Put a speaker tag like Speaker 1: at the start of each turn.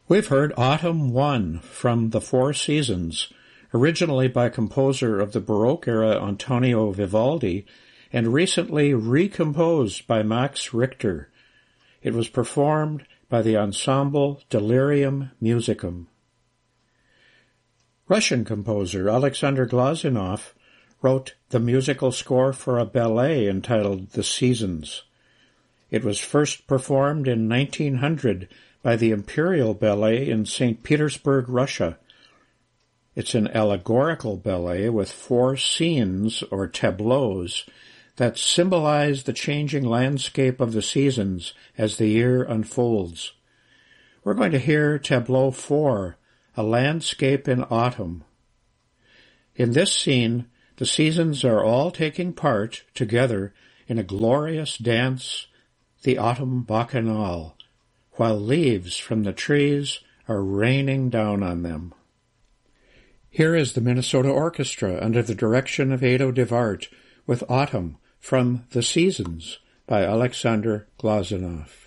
Speaker 1: We've heard Autumn 1 from The Four Seasons, originally by composer of the Baroque era Antonio Vivaldi, and recently recomposed by Max Richter. It was performed by the ensemble Delirium Musicum. Russian composer Alexander Glazunov wrote the musical score for a ballet entitled The Seasons. It was first performed in 1900 by the Imperial Ballet in St. Petersburg, Russia. It's an allegorical ballet with 4 scenes, or tableaus, that symbolize the changing landscape of the seasons as the year unfolds. We're going to hear Tableau 4, A Landscape in Autumn. In this scene, the seasons are all taking part together in a glorious dance, the Autumn Bacchanal, while leaves from the trees are raining down on them. Here is the Minnesota Orchestra under the direction of Edo de Wart with Autumn from The Seasons by Alexander Glazunov.